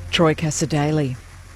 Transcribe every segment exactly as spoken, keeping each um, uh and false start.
Troy Cassadaly,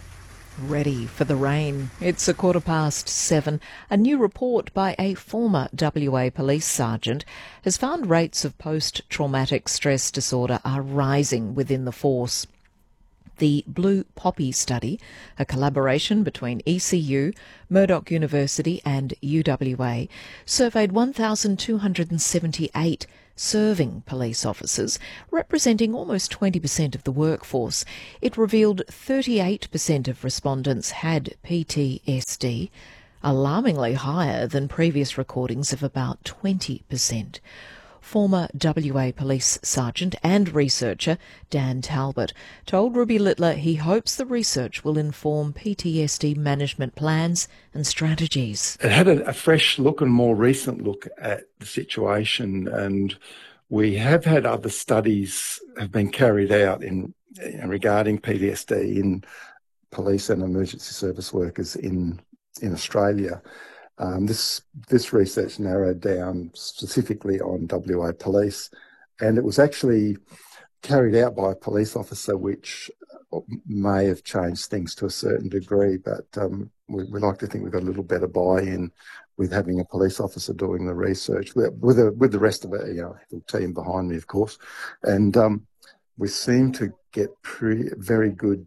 ready for the rain. It's a quarter past seven. A new report by a former W A police sergeant has found rates of post-traumatic stress disorder are rising within the force. The Blue Poppy study, a collaboration between E C U, Murdoch University and U W A, surveyed one thousand two hundred seventy-eight serving police officers, representing almost twenty percent of the workforce. It revealed thirty-eight percent of respondents had P T S D, alarmingly higher than previous recordings of about twenty percent. Former W A Police Sergeant and researcher Dan Talbot told Ruby Littler he hopes the research will inform P T S D management plans and strategies. It had a, a fresh look and more recent look at the situation, and we have had other studies have been carried out in, in regarding P T S D in police and emergency service workers in in Australia. Um, this this research narrowed down specifically on W A police, and it was actually carried out by a police officer, which may have changed things to a certain degree, but um, we, we like to think we've got a little better buy-in with having a police officer doing the research, with, with, the, with the rest of it, you know, the team behind me, of course. And um, we seem to get pretty, very good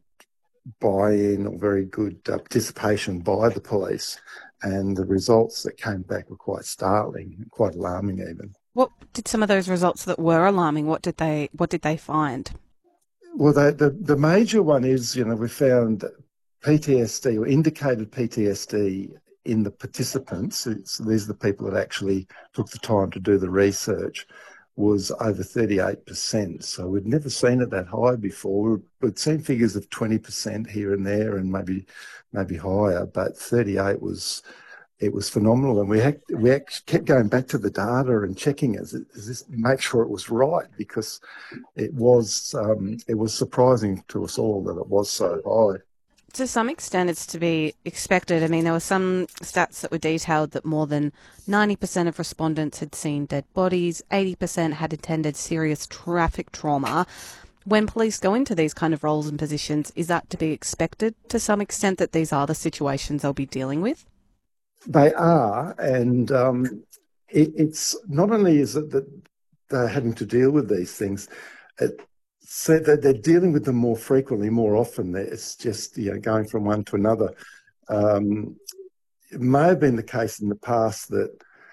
buy-in or very good uh, participation by the police. And the results that came back were quite startling, quite alarming even. What did some of those results that were alarming, what did they what did they find? Well, they, the, the major one is, you know, we found P T S D or indicated P T S D in the participants, so these are the people that actually took the time to do the research, was over thirty-eight percent. So we'd never seen it that high before. We'd seen figures of twenty percent here and there and maybe maybe higher, but thirty-eight was, it was phenomenal. And we had, we kept going back to the data and checking it, is this, make sure it was right, because it was, um, it was surprising to us all that it was so high. To some extent, it's to be expected. I mean, there were some stats that were detailed that more than ninety percent of respondents had seen dead bodies, eighty percent had attended serious traffic trauma. When police go into these kind of roles and positions, is that to be expected to some extent, that these are the situations they'll be dealing with? They are, and um, it, it's not only is it that they're having to deal with these things, it, so that they're dealing with them more frequently, more often. It's just, you know, going from one to another. Um, it may have been the case in the past that,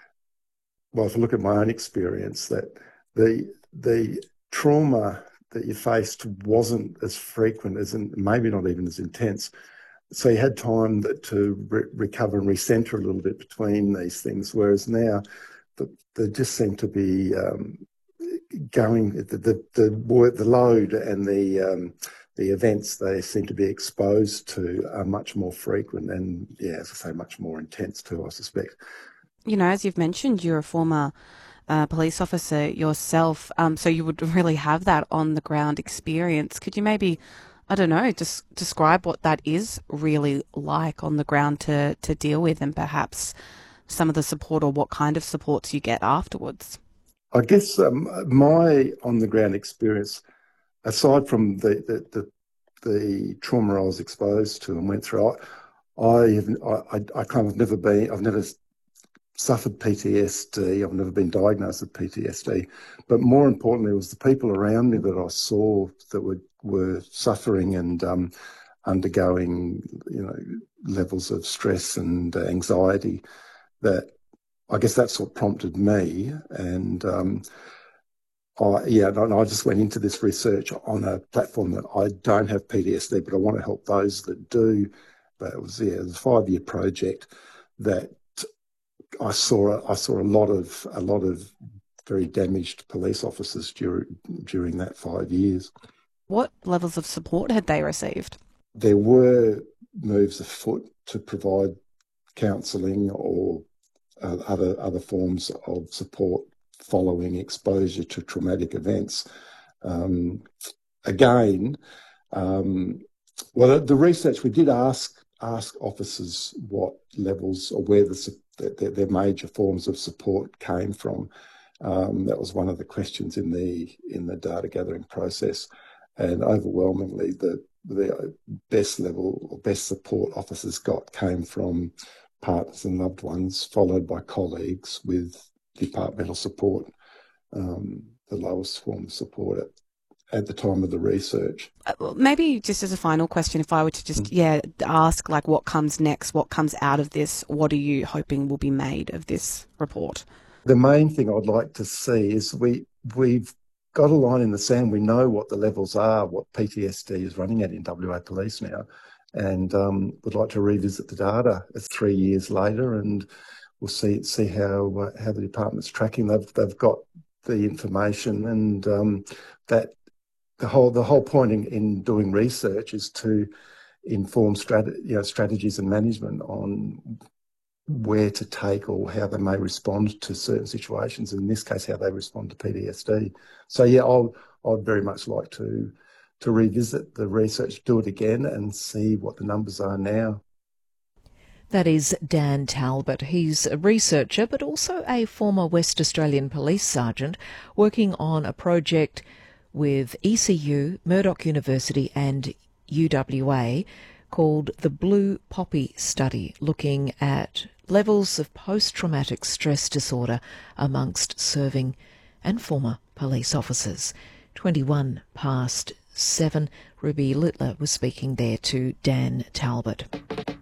well, if I look at my own experience, that the the trauma that you faced wasn't as frequent as, in, maybe not even as intense. So you had time that, to re- recover and recenter a little bit between these things, whereas now the, they just seem to be um, going, the, the, the, the load and the, um, the events they seem to be exposed to are much more frequent and, yeah, as I say, much more intense too, I suspect. You know, as you've mentioned, you're a former uh, police officer yourself, um, so you would really have that on-the-ground experience. Could you maybe, I don't know, just describe what that is really like on the ground to, to deal with, and perhaps some of the support or what kind of supports you get afterwards? I guess um, my on-the-ground experience, aside from the, the, the, the trauma I was exposed to and went through, I, I, have, I, I kind of never been, I've never suffered P T S D, I've never been diagnosed with P T S D, but more importantly, it was the people around me that I saw that were, were suffering and um, undergoing, you know, levels of stress and anxiety that, I guess that's what prompted me. And um, I, yeah, and I just went into this research on a platform that I don't have P T S D, but I want to help those that do. But it was, yeah, it was a five-year project that I saw. I saw a lot of a lot of very damaged police officers during during that five years. What levels of support had they received? There were moves afoot to provide counselling or uh, other other forms of support following exposure to traumatic events. Um, again, um, well, the research, we did ask ask officers what levels or where the, the, their major forms of support came from. Um, that was one of the questions in the in the data gathering process, and overwhelmingly, the the best level or best support officers got came from partners and loved ones, followed by colleagues, with departmental support, um, the lowest form of support at, at the time of the research. Uh, maybe just as a final question, if I were to just, mm. yeah, ask like what comes next, what comes out of this, what are you hoping will be made of this report? The main thing I'd like to see is we, we've got a line in the sand. We know what the levels are, what P T S D is running at in W A Police now, and um, would like to revisit the data three years later, and we'll see see how uh, how the department's tracking. They've they've got the information, and um, that the whole the whole point in, in doing research is to inform strat- you know, strategies and management on where to take or how they may respond to certain situations, in this case how they respond to P T S D. So yeah, I'll, I'd very much like to to revisit the research, do it again and see what the numbers are now. That is Dan Talbot. He's a researcher but also a former West Australian Police Sergeant working on a project with E C U, Murdoch University and U W A called the Blue Poppy Study, looking at levels of post-traumatic stress disorder amongst serving and former police officers. twenty-one past seven. Ruby Littler was speaking there to Dan Talbot.